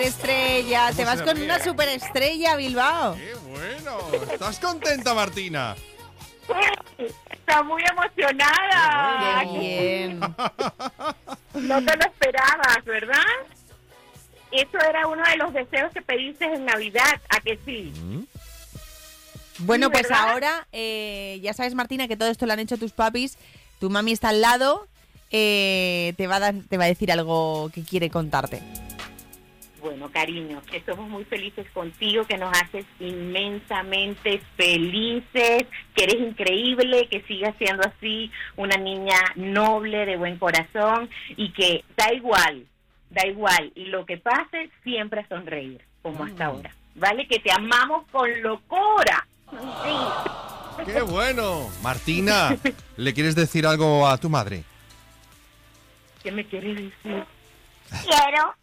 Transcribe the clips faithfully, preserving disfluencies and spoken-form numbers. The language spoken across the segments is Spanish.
superestrella. Te vas con ríe? una superestrella, Bilbao. ¡Qué bueno! ¿Estás contenta, Martina? Está muy emocionada. Qué bien. No te lo esperabas, ¿verdad? Eso era uno de los deseos que pediste en Navidad, ¿a que sí? Bueno, Sí, pues ¿verdad? ahora, eh, ya sabes, Martina, que todo esto lo han hecho tus papis. Tu mami está al lado. eh, te, va a dar, te va a decir algo que quiere contarte. Bueno, cariño, que somos muy felices contigo, que nos haces inmensamente felices, que eres increíble, que sigas siendo así una niña noble, de buen corazón, y que da igual, da igual, lo que pase, siempre a sonreír, como hasta ahora, ¿vale? Que te amamos con locura. Sí. ¡Qué bueno! Martina, ¿le quieres decir algo a tu madre? ¿Qué me quieres decir? Quiero.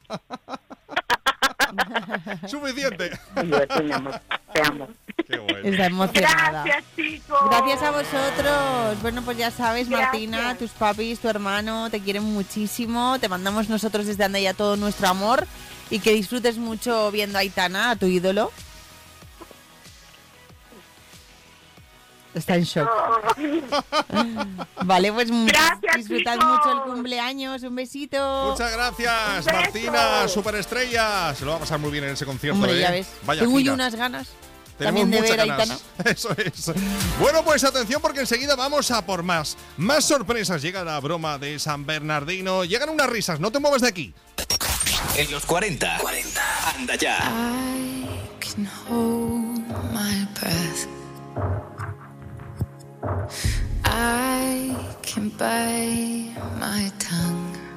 ¡Suficiente! Yo te amo, te amo. ¡Qué bueno! Está emocionada. Gracias, chicos. Gracias a vosotros. Bueno, pues ya sabes, Gracias. Martina, tus papis, tu hermano, te quieren muchísimo. Te mandamos nosotros desde Andaya todo nuestro amor y que disfrutes mucho viendo a Aitana, a tu ídolo. Está en shock. Vale, pues Gracias, disfrutad chicos. mucho el cumpleaños. Un besito. Muchas gracias, Un beso. Martina, superestrella. Se lo va a pasar muy bien en ese concierto, Hombre, ¿eh? ya ves. Vaya Tengo yo gira. unas ganas Tenemos también de muchas ver a ganas. Aitana. Eso es. Bueno, pues atención porque enseguida vamos a por más. Más sorpresas. Llega la broma de San Bernardino. Llegan unas risas. No te muevas de aquí. En los cuarenta, cuarenta, anda ya. I can hold my breath. I can bite my tongue.